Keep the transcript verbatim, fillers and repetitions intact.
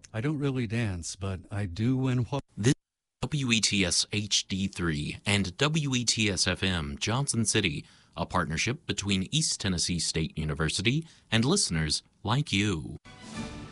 I don't really dance, but I do when what. This is W E T S H D three and W E T S F M Johnson City, a partnership between East Tennessee State University and listeners like you.